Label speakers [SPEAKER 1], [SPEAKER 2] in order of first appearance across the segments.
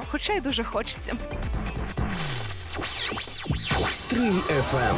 [SPEAKER 1] хоча й дуже хочеться.
[SPEAKER 2] Стрій FM.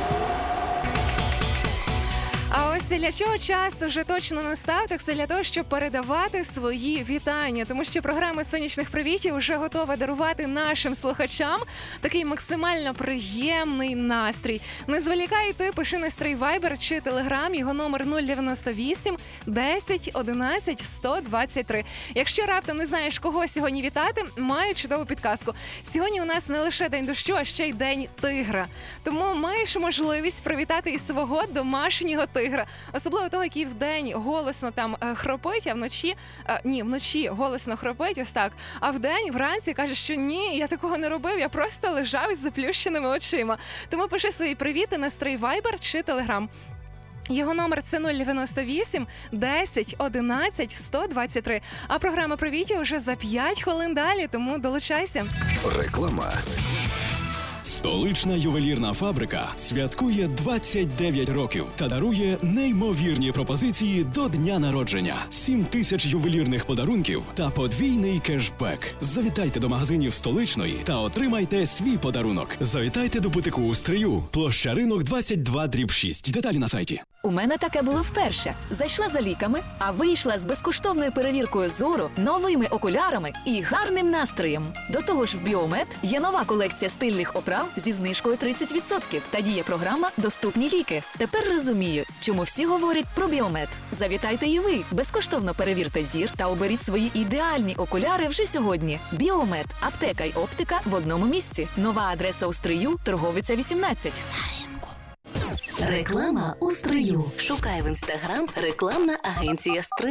[SPEAKER 1] А ось для чого час вже точно настав, так це для того, щоб передавати свої вітання. Тому що програма «Сонячних привітів» вже готова дарувати нашим слухачам такий максимально приємний настрій. Не зволікай ти, пиши на стрій Viber чи Telegram, його номер 098 10 11 123. Якщо раптом не знаєш, кого сьогодні вітати, маю чудову підказку. Сьогодні у нас не лише День дощу, а ще й День тигра. Тому маєш можливість привітати і свого домашнього тигра. Особливо того, який вдень голосно там хропить, а вночі голосно хропить, ось так. А вдень, вранці каже, що ні, я такого не робив, я просто лежав із заплющеними очима. Тому пиши свої привіти на стрій Viber чи Telegram. Його номер – це 098 10 11 123. А програма привітів вже за 5 хвилин далі, тому долучайся.
[SPEAKER 2] Реклама.
[SPEAKER 3] Столична ювелірна фабрика святкує 29 років та дарує неймовірні пропозиції до дня народження. 7 тисяч ювелірних подарунків та подвійний кешбек. Завітайте до магазинів Столичної та отримайте свій подарунок. Завітайте до бутику у Стрию, площа Ринок 22/6. Деталі на сайті.
[SPEAKER 4] У мене таке було вперше. Зайшла за ліками, а вийшла з безкоштовною перевіркою зору, новими окулярами і гарним настроєм. До того ж в Біомед є нова колекція стильних оправ зі знижкою 30%. Та діє програма «Доступні ліки». Тепер розумію, чому всі говорять про Біомед. Завітайте і ви. Безкоштовно перевірте зір та оберіть свої ідеальні окуляри вже сьогодні. Біомед. Аптека й оптика в одному місці. Нова адреса у Стрию, Торговиця 18.
[SPEAKER 5] Реклама у Стрию. Шукай в Інстаграм рекламна агенція «Стрий».